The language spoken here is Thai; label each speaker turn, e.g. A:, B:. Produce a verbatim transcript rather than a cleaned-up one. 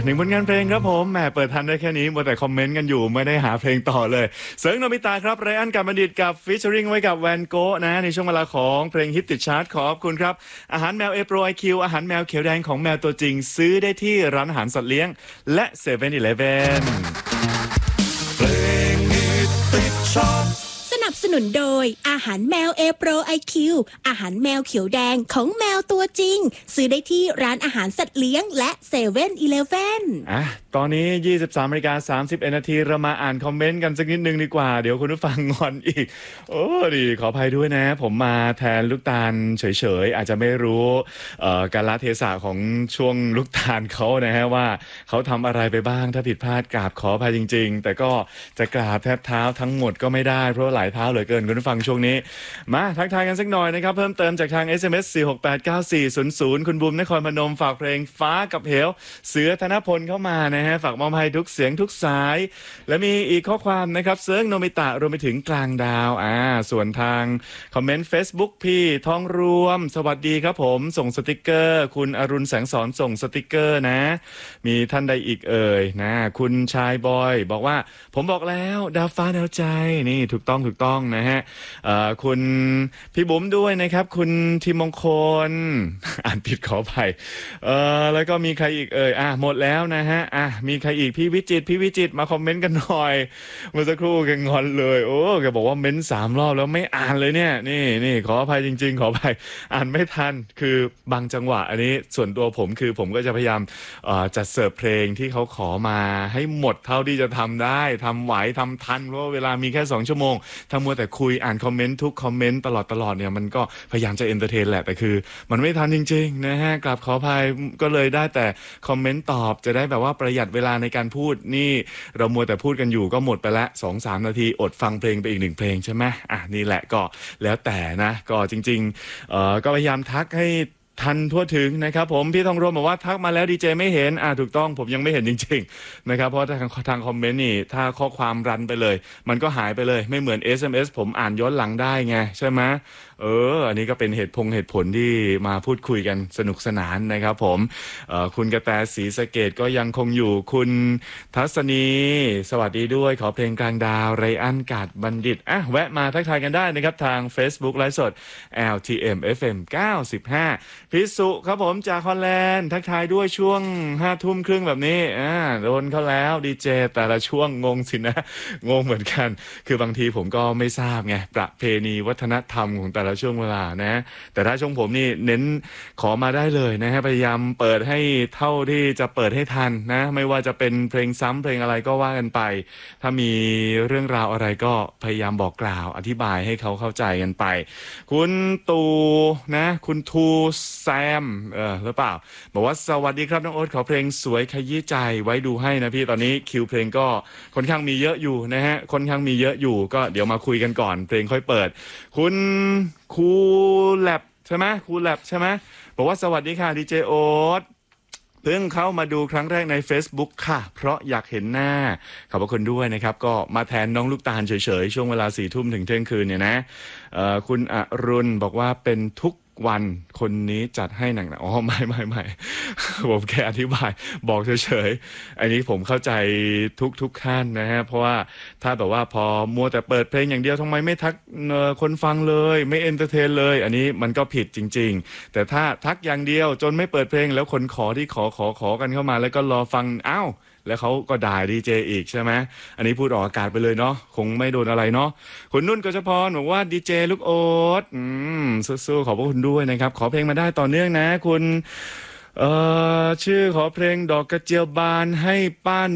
A: หนึ่งผลงานเพลงครับผมแหมเปิดทันได้แค่นี้มัวแต่คอมเมนต์กันอยู่ไม่ได้หาเพลงต่อเลยเสริงโนบิตะครับไรอันกับบัณฑิตกับฟีเจอริงไว้กับแวนโกะนะในช่วงเวลาของเพลงฮิตติดชาร์ตขอบคุณครับอาหารแมวเอโปรไอคิวอาหารแมวเขียวแดงของแมวตัวจริงซื้อได้ที่ร้านอาหารสัตว์เลี้ยงและเซเว่นอีเลฟเว่นเพลงฮิตติดชาร์ต
B: สนับสนุนโดยอาหารแมวเอโปรไอคิวอาหารแมวเขียวแดงของแมวตัวจริงซื้อได้ที่ร้านอาหารสัตว์เลี้ยงและเซเว่นอีเลฟเว่น
A: อ่ะตอนนี้ ยี่สิบสามนาฬิกาสามสิบเอ็ดนาทีเรามาอ่านคอมเมนต์กันสักนิดนึงดีกว่าเดี๋ยวคุณผู้ฟังงอนอีกโอ้ดีขออภัยด้วยนะผมมาแทนลูกตาลเฉยๆอาจจะไม่รู้เอ่อกาลเทศะของช่วงลูกตาลเขานะฮะว่าเขาทำอะไรไปบ้างถ้าผิดพลาดกราบขออภัยจริงๆแต่ก็จะกราบแทบเท้าทั้งหมดก็ไม่ได้เพราะหลายเท้าเหลือเกินคุณผู้ฟังช่วงนี้มาทักทายกันสักหน่อยนะครับเพิ่มเติมจากทาง เอส เอ็ม เอส สี่ หก แปด เก้า สี่ ศูนย์ ศูนย์ คุณบุมนครพนมฝากเพลงฟ้ากับเหวเสือธนพลเข้ามานะฮะฝากมอบให้ทุกเสียงทุกสายและมีอีกข้อความนะครับเซิร์งโนมิตะรวมไปถึงกลางดาวอ่าส่วนทางคอมเมนต์ Facebook พี่ทองรวมสวัสดีครับผมส่งสติกเกอร์คุณอรุณแสงสอนส่งสติกเกอร์นะมีท่านใดอีกเอ่ยนะคุณชายบอยบอกว่าผมบอกแล้วดาวฟ้าดาวใจนี่ถูกต้องถูกต้องนะฮะเอ่อคุณพี่บุ๋มด้วยนะครับคุณทีมงคลอ่านผิดขออภัยเอ่อแล้วก็มีใครอีกเอ่ยอ่ะหมดแล้วนะฮะอ่ะมีใครอีกพี่วิจิตรพี่วิจิตรมาคอมเมนต์กันหน่อยเมื่อสักครู่แกงอนเลยโอ้แกบอกว่าเม้นสามรอบแล้วไม่อ่านเลยเนี่ยนี่นี่ขออภัยจริงๆขออภัยอ่านไม่ทันคือบางจังหวะอันนี้ส่วนตัวผมคือผมก็จะพยายามเอ่อจัดเสิร์ฟเพลงที่เขาขอมาให้หมดเท่าที่จะทำได้ทำไหวทำทันเพราะเวลามีแค่สองชั่วโมงถ้ามัวแต่คุยอ่านคอมเมนต์ทุกคอมเมนต์ตลอดตลอดเนี่ยมันก็พยายามจะเอนเตอร์เทนแหละแต่คือมันไม่ทันจริงๆนะฮะกราบขออภัยก็เลยได้แต่คอมเมนต์ตอบจะได้แบบว่าประหยัดเวลาในการพูดนี่เรามัวแต่พูดกันอยู่ก็หมดไปละ สองถึงสาม นาทีอดฟังเพลงไปอีกหนึ่งเพลงใช่ไหมอ่ะนี่แหละก็แล้วแต่นะก็จริงๆเอ่อก็พยายามทักให้ทันทั่วถึงนะครับผมพี่ทองรวมบอกว่าทักมาแล้วดีเจไม่เห็นอ่าถูกต้องผมยังไม่เห็นจริงๆนะครับเพราะทางทางคอมเมนต์นี่ถ้าข้อความรันไปเลยมันก็หายไปเลยไม่เหมือน เอส เอ็ม เอส ผมอ่านย้อนหลังได้ไงใช่ไหมเอออันนี้ก็เป็นเหตุพงเหตุผลที่มาพูดคุยกันสนุกสนานนะครับผมเอ่อคุณกระแตศรีสะเกษก็ยังคงอยู่คุณทัศนีสวัสดีด้วยขอเพลงกลางดาวไรอันกาดบัณฑิตอ่ะแวะมาทักทายกันได้นะครับทาง Facebook ไลฟ์สด แอล ที เอ็ม เอฟ เอ็ม เก้าสิบห้าพิสุครับผมจากฮอลแลนด์ทักทายด้วยช่วงห้าทุ่มครึ่งแบบนี้อ่าโดนเขาแล้วดีเจแต่ละช่วงงงสินะงงเหมือนกันคือบางทีผมก็ไม่ทราบไงประเพณีวัฒนธรรมของแต่ละช่วงเวลานะแต่ถ้าช่วงผมนี่เน้นขอมาได้เลยนะฮะพยายามเปิดให้เท่าที่จะเปิดให้ทันนะไม่ว่าจะเป็นเพลงซ้ำเพลงอะไรก็ว่ากันไปถ้ามีเรื่องราวอะไรก็พยายามบอกกล่าวอธิบายให้เขาเข้าใจกันไปคุณตูนะคุณทูแซมเออหรือเปล่าบอกว่าสวัสดีครับน้องโอ๊ตขอเพลงสวยขยี้ใจไว้ดูให้นะพี่ตอนนี้คิวเพลงก็ค่อนข้างมีเยอะอยู่นะฮะค่อนข้างมีเยอะอยู่ก็เดี๋ยวมาคุยกันก่อนเพลงค่อยเปิดคุณครูแลบใช่ไหมครูแลบใช่ไหมบอกว่าสวัสดีค่ะดีเจโอ๊ตเพิ่งเข้ามาดูครั้งแรกใน Facebook ค่ะเพราะอยากเห็นหน้าขอบพระคุณด้วยนะครับก็มาแทนน้องลูกตาลเฉยๆช่วงเวลาสี่ทุ่มถึงเที่ยงคืนเนี่ยนะเอ่อคุณอรุณบอกว่าเป็นทุกวันคนนี้จัดให้หนักๆอ๋อไม่ไม่ไม่ผมแค่อธิบายบอกเฉยๆอันนี้ผมเข้าใจทุกทุกขั้นนะฮะเพราะว่าถ้าแบบว่าพอมัวแต่เปิดเพลงอย่างเดียวทำไมไม่ทักคนฟังเลยไม่เอนเตอร์เทนเลยอันนี้มันก็ผิดจริงๆแต่ถ้าทักอย่างเดียวจนไม่เปิดเพลงแล้วคนขอที่ขอขอขอกันเข้ามาแล้วก็รอฟังอ้าวแล้วเขาก็ด่าดีเจอีกใช่ไหมอันนี้พูดออกอากาศไปเลยเนาะคงไม่โดนอะไรเนาะคุณนุ่นกฤษพรบอกว่าดีเจลูกโอ๊ตอืมสู้ๆขอบพระคุณด้วยนะครับขอเพลงมาได้ต่อเนื่องนะคุณเอ่อชื่อขอเพลงดอกกระเจียวบานให้ป้า